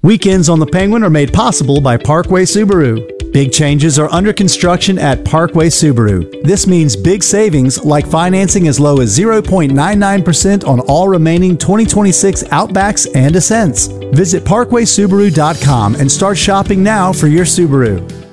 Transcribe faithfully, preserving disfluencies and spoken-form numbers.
Weekends on the Penguin are made possible by Parkway Subaru. Big changes are under construction at Parkway Subaru. This means big savings like financing as low as zero point nine nine percent on all remaining twenty twenty-six Outbacks and Ascents. Visit parkway subaru dot com and start shopping now for your Subaru.